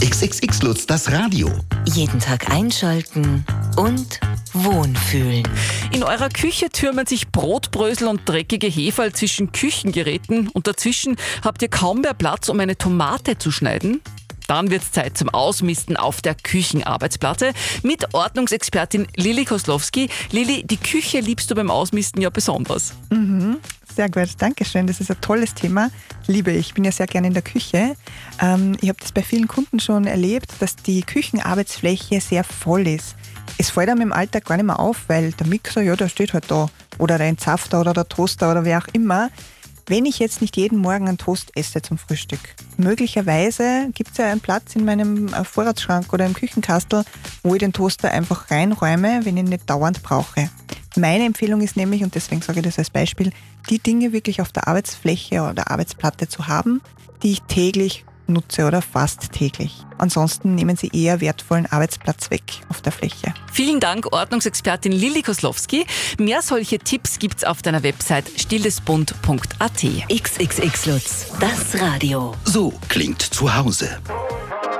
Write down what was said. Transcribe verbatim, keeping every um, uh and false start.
X X X Lutz, das Radio. Jeden Tag einschalten und wohnfühlen. In eurer Küche türmen sich Brotbrösel und dreckige Heferl zwischen Küchengeräten und dazwischen habt ihr kaum mehr Platz, um eine Tomate zu schneiden? Dann wird's Zeit zum Ausmisten auf der Küchenarbeitsplatte mit Ordnungsexpertin Lilly Koslowski. Lilly, die Küche liebst du beim Ausmisten ja besonders. Mhm, sehr gut, danke schön. Das ist ein tolles Thema. Liebe ich. Ich bin ja sehr gerne in der Küche. Ähm, ich habe das bei vielen Kunden schon erlebt, dass die Küchenarbeitsfläche sehr voll ist. Es fällt einem im Alltag gar nicht mehr auf, weil der Mixer, ja, der steht halt da. Oder der Entzapfter oder der Toaster oder wer auch immer. Wenn ich jetzt nicht jeden Morgen einen Toast esse zum Frühstück, möglicherweise gibt es ja einen Platz in meinem Vorratsschrank oder im Küchenkastel, wo ich den Toaster einfach reinräume, wenn ich ihn nicht dauernd brauche. Meine Empfehlung ist nämlich, und deswegen sage ich das als Beispiel, die Dinge wirklich auf der Arbeitsfläche oder der Arbeitsplatte zu haben, die ich täglich nutze oder fast täglich. Ansonsten nehmen sie eher wertvollen Arbeitsplatz weg auf der Fläche. Vielen Dank, Ordnungsexpertin Lilly Koslowski. Mehr solche Tipps gibt's auf deiner Website stillesbund punkt a t. X X X Lutz, das Radio. So klingt zu Hause.